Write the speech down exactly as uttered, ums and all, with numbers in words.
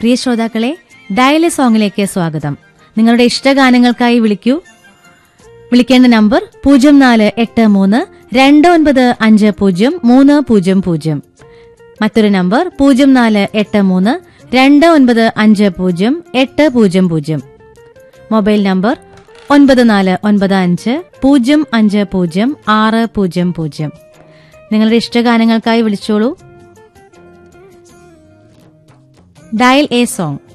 പ്രിയ ശ്രോതാക്കളെ, dial A സോങ്ങിലേക്ക് സ്വാഗതം. നിങ്ങളുടെ ഇഷ്ടഗാനങ്ങൾക്കായി വിളിക്കൂ. വിളിക്കേണ്ട നമ്പർ പൂജ്യം നാല് എട്ട് മൂന്ന് രണ്ട് ഒൻപത് അഞ്ച് പൂജ്യം മൂന്ന് പൂജ്യം പൂജ്യം. മറ്റൊരു നമ്പർ പൂജ്യം നാല് എട്ട് മൂന്ന് രണ്ട് ഒൻപത് അഞ്ച് പൂജ്യം എട്ട് പൂജ്യം പൂജ്യം. മൊബൈൽ നമ്പർ ഒൻപത് നാല് ഒൻപത് അഞ്ച് പൂജ്യം അഞ്ച് പൂജ്യം ആറ് പൂജ്യം പൂജ്യം. നിങ്ങളുടെ ഇഷ്ടഗാനങ്ങൾക്കായി വിളിച്ചോളൂ. Dial A song.